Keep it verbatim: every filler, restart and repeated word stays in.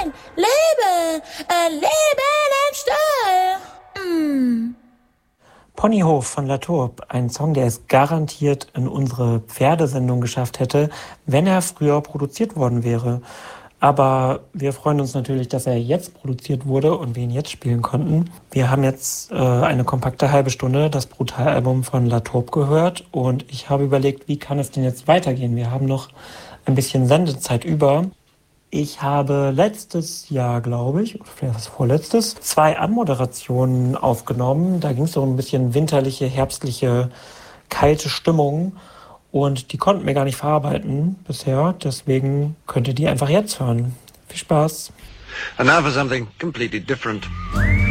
Leben, Leben, ein Leben im Stall. Mm. Ponyhof von Latourbe, ein Song, der es garantiert in unsere Pferdesendung geschafft hätte, wenn er früher produziert worden wäre. Aber wir freuen uns natürlich, dass er jetzt produziert wurde und wir ihn jetzt spielen konnten. Wir haben jetzt äh, eine kompakte halbe Stunde das Brutal-Album von Latourbe gehört und ich habe überlegt, wie kann es denn jetzt weitergehen? Wir haben noch ein bisschen Sendezeit über. Ich habe letztes Jahr, glaube ich, oder vielleicht das vorletztes, zwei Anmoderationen aufgenommen. Da ging es so ein bisschen winterliche, herbstliche, kalte Stimmung. Und die konnten wir gar nicht verarbeiten bisher. Deswegen könnt ihr die einfach jetzt hören. Viel Spaß. And now for something completely different.